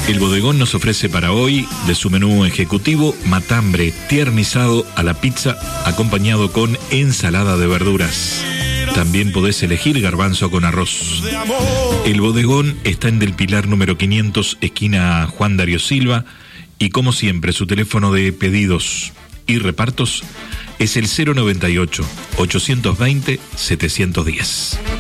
El bodegón nos ofrece para hoy, de su menú ejecutivo, matambre tiernizado a la pizza, acompañado con ensalada de verduras. También podés elegir garbanzo con arroz. El bodegón está en Del Pilar número 500, esquina Juan Darío Silva, y como siempre, su teléfono de pedidos y repartos es el 098-820-710.